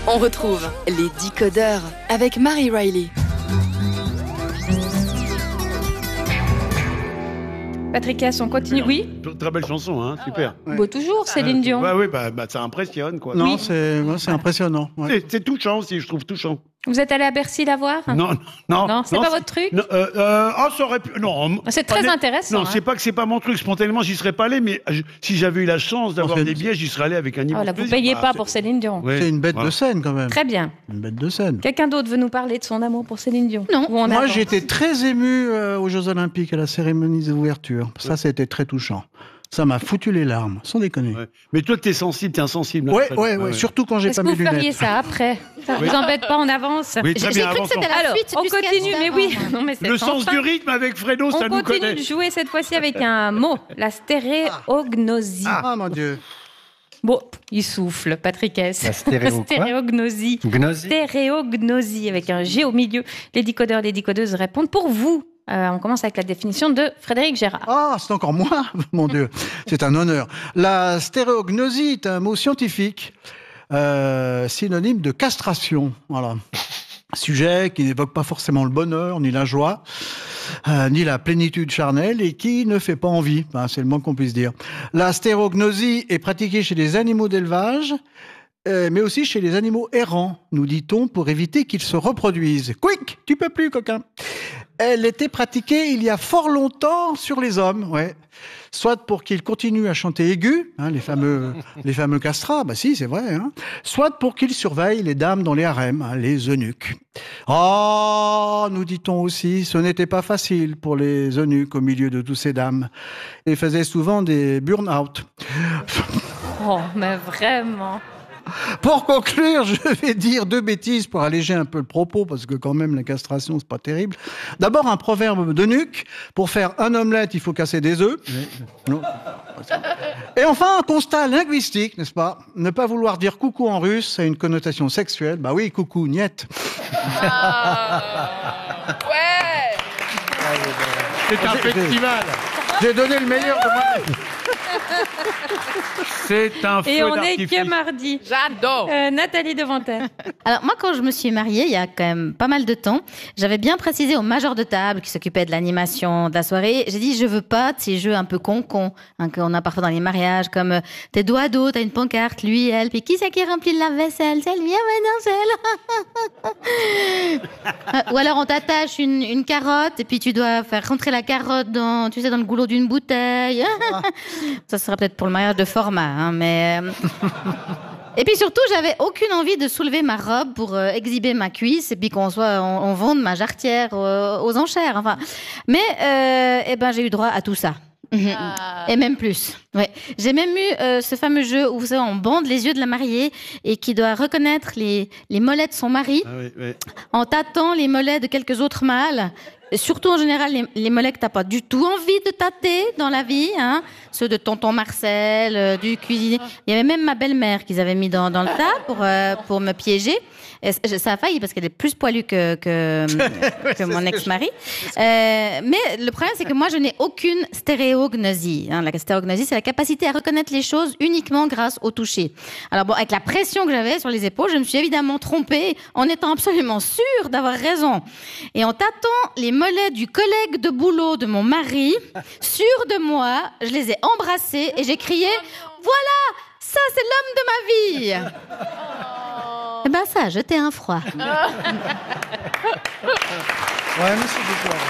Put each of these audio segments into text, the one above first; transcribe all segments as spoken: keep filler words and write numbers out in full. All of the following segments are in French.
On retrouve les Décodeurs avec Marie Riley. Patrick S, on continue. Oui. Très belle chanson, hein, super. Ouais. Beau toujours, Céline Dion. Bah oui, bah, bah, ça impressionne, quoi. Non, Oui. c'est, ouais, c'est impressionnant. Ouais. C'est, c'est touchant aussi, je trouve touchant. Vous êtes allé à Bercy la voir ? Non, non, non. C'est non, pas c'est, votre truc ? non, euh, euh, oh, ça aurait pu. Non. C'est très honnête, intéressant. Non, hein. c'est pas que c'est pas mon truc. Spontanément, j'y serais pas allé, mais je, si j'avais eu la chance d'avoir fait, des billets, j'y serais allé avec un immense oh là, vous plaisir. payez Ah, pas c'est... pour Céline Dion. Ouais. C'est une bête voilà. de scène quand même. Très bien. Une bête de scène. Quelqu'un d'autre veut nous parler de son amour pour Céline Dion ? Non. Moi, avance. J'ai été très ému euh, aux Jeux Olympiques à la cérémonie d'ouverture. Ça, c'était très touchant. Ça m'a foutu les larmes, sans déconner. Ouais. Mais toi, t'es sensible, t'es insensible. Ouais, ouais, ouais, ouais, surtout quand j'ai Est-ce pas mes lunettes. Est-ce que vous lunettes. feriez ça après ? Ça oui. vous embête pas en avance ? Oui, très j'ai bien, cru que c'était la Alors, suite on du continue, sketch mais oui. Non, mais c'est Le sens enfin. du rythme avec Fredo, on ça nous connaît. On continue de jouer cette fois-ci avec un mot, la stéréognosie. Ah, ah mon Dieu. Bon, il souffle, Patrick S. La stéréo quoi stéréognosie. Gnosie. Stéréognosie avec un G au milieu. Les décodeurs, les décodeuses répondent pour vous. Euh, on commence avec la définition de Frédéric Gérard. Ah, c'est encore moi, mon Dieu. C'est un honneur. La stéréognosie est un mot scientifique, euh, synonyme de castration. Voilà. Sujet qui n'évoque pas forcément le bonheur, ni la joie, euh, ni la plénitude charnelle et qui ne fait pas envie. Ben, c'est le moins qu'on puisse dire. La stéréognosie est pratiquée chez les animaux d'élevage, euh, mais aussi chez les animaux errants, nous dit-on, pour éviter qu'ils se reproduisent. Quick, tu peux plus, coquin. Elle était pratiquée il y a fort longtemps sur les hommes, ouais. Soit pour qu'ils continuent à chanter aigu, hein, les fameux, les fameux castrats, bah si, c'est vrai, hein. Soit pour qu'ils surveillent les dames dans les harems, hein, les eunuques. Oh, nous dit-on aussi, ce n'était pas facile pour les eunuques au milieu de toutes ces dames. Ils faisaient souvent des burn-out. Oh, mais vraiment. Pour conclure, je vais dire deux bêtises pour alléger un peu le propos, parce que quand même, la castration, c'est pas terrible. D'abord, un proverbe d'eunuque. Pour faire un omelette, il faut casser des œufs. Non. Et enfin, un constat linguistique, n'est-ce pas ? Ne pas vouloir dire coucou en russe, ça a une connotation sexuelle. Bah oui, coucou, niet. Ah. Ouais. C'est un J'ai- festival. J'ai donné le meilleur de moi-même. C'est un feu Et on n'est d'artifice. que mardi. J'adore. Euh, Nathalie Devantel. Alors moi, quand je me suis mariée, il y a quand même pas mal de temps, j'avais bien précisé au major de table qui s'occupait de l'animation de la soirée, j'ai dit je veux pas de ces jeux un peu con-con hein, qu'on a parfois dans les mariages, comme euh, t'es dos à dos, t'as une pancarte, lui, elle, puis qui c'est qui remplit la vaisselle ? C'est lui, ah ouais, non, c'est elle. Euh, Ou alors on t'attache une, une carotte et puis tu dois faire rentrer la carotte dans, tu sais, dans le goulot d'une bouteille. Ça sera peut-être pour le mariage de format, hein, mais... euh, Et puis surtout, j'avais aucune envie de soulever ma robe pour euh, exhiber ma cuisse et puis qu'on soit, on, on vende ma jarretière euh, aux enchères. Enfin, mais euh, eh ben j'ai eu droit à tout ça. Ah. Et même plus. Ouais. J'ai même eu euh, ce fameux jeu où vous savez, on bande les yeux de la mariée et qui doit reconnaître les, les mollets de son mari Ah oui, oui. en tâtant les mollets de quelques autres mâles. Et surtout, en général, les, les mollets que t'as pas du tout envie de tâter dans la vie, hein. Ceux de tonton Marcel, euh, du cuisinier. Il y avait même ma belle-mère qu'ils avaient mis dans, dans le tas pour, euh, pour me piéger. Et ça a failli parce qu'elle est plus poilue que, que, que mon ex-mari. Euh, mais le problème, c'est que moi, je n'ai aucune stéréognosie. Hein. La stéréognosie, c'est la capacité à reconnaître les choses uniquement grâce au toucher. Alors bon, avec la pression que j'avais sur les épaules, je me suis évidemment trompée en étant absolument sûre d'avoir raison. Et en tâtant les mollets du collègue de boulot de mon mari, sûre de moi, je les ai embrassés et j'ai crié « Voilà, ça c'est l'homme de ma vie !» Eh ben ça a jeté un froid. Ouais, mais c'est du quoi.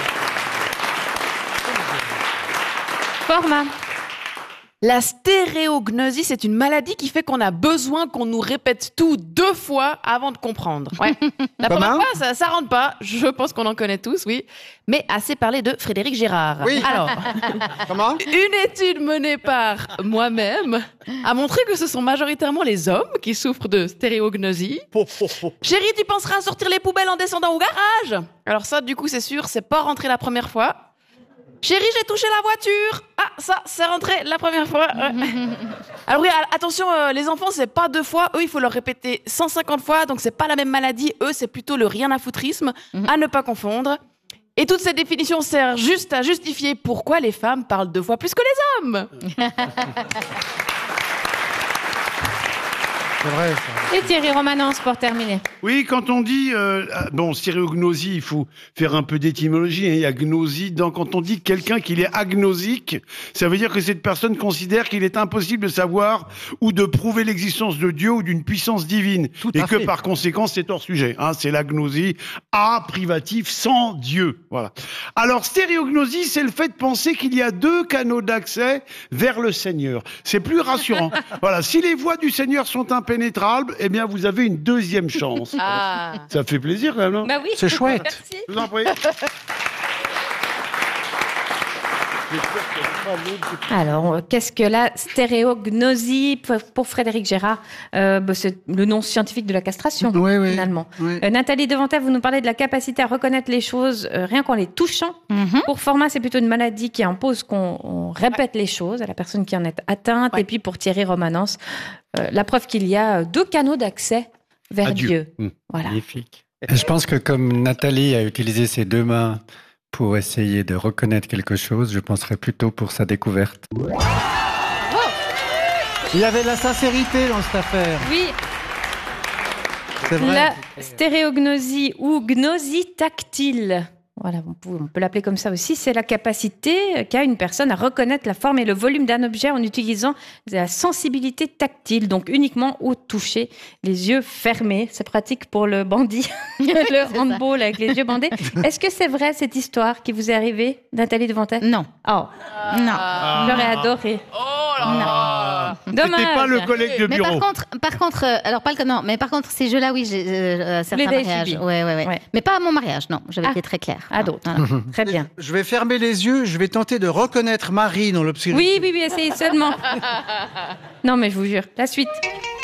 Format. La stéréognosie, c'est une maladie qui fait qu'on a besoin qu'on nous répète tout deux fois avant de comprendre. Ouais. La Comment première fois, ça, ça rentre pas. Je pense qu'on en connaît tous, oui. Mais assez parlé de Frédéric Gérard. Oui. Alors, Comment ? une étude menée par moi-même a montré que ce sont majoritairement les hommes qui souffrent de stéréognosie. Oh, oh, oh. Chérie, tu penseras à sortir les poubelles en descendant au garage. Alors ça, du coup, c'est sûr, c'est pas rentré la première fois. Chérie, j'ai touché la voiture. Ah, ça, c'est rentré la première fois. Alors oui, attention, euh, les enfants, c'est pas deux fois. Eux, il faut leur répéter cent cinquante fois. Donc, c'est pas la même maladie. Eux, c'est plutôt le rien à foutrisme, à ne pas confondre. Et toute cette définition sert juste à justifier pourquoi les femmes parlent deux fois plus que les hommes. C'est vrai, ça. Et Thierry Romanence pour terminer. Oui, quand on dit... Euh, bon, stéréognosie, il faut faire un peu d'étymologie. Hein, il y a gnosie. Donc, quand on dit quelqu'un qu'il est agnosique, ça veut dire que cette personne considère qu'il est impossible de savoir ou de prouver l'existence de Dieu ou d'une puissance divine. Tout et à que, fait. par conséquent, c'est hors sujet. Hein, c'est l'agnosie à privatif sans Dieu. Voilà. Alors, stéréognosie, c'est le fait de penser qu'il y a deux canaux d'accès vers le Seigneur. C'est plus rassurant. Voilà. Si les voies du Seigneur sont impénétrables, eh bien, vous avez une deuxième chance. Ah. Ça fait plaisir, quand même, non? Bah oui. C'est chouette. Merci. Je vous en prie. Alors, euh, qu'est-ce que la stéréognosie pour- pour Frédéric Gérard? Euh, bah, c'est le nom scientifique de la castration, Oui, oui. finalement. Oui. Euh, Nathalie Devantel, vous nous parlez de la capacité à reconnaître les choses euh, rien qu'en les touchant. Mhm. Pour Format, c'est plutôt une maladie qui impose qu'on on répète les choses à la personne qui en est atteinte. Ouais. Et puis pour Thierry Romanence, euh, la preuve qu'il y a deux canaux d'accès vers À Dieu. Dieu. Mmh. Voilà. Magnifique. Et je pense que comme Nathalie a utilisé ses deux mains pour essayer de reconnaître quelque chose, je penserais plutôt pour sa découverte. Il y avait de la sincérité dans cette affaire. Oui, C'est vrai. la stéréognosie ou gnosie tactile. Voilà, on peut, on peut l'appeler comme ça aussi. C'est la capacité qu'a une personne à reconnaître la forme et le volume d'un objet en utilisant la sensibilité tactile, donc uniquement au toucher, les yeux fermés. C'est pratique pour le bandit, le handball avec les yeux bandés. Est-ce que c'est vrai cette histoire qui vous est arrivée, Nathalie Devantel? Non. Oh, Non. j'aurais adoré. Oh là là. Dommage. C'était pas le collègue de Mais bureau. par contre, par contre, euh, alors pas le non, mais par contre ces jeux-là, oui, j'ai euh, certains les avez mariages. subis. Ouais, ouais, ouais, Ouais. Mais pas à mon mariage, non. J'avais Ah. été très claire. À Non, d'autres. voilà. Très bien. Je vais fermer les yeux, je vais tenter de reconnaître Marie dans l'obscurité. Oui, oui, oui, essayez seulement. Non, mais je vous jure. La suite.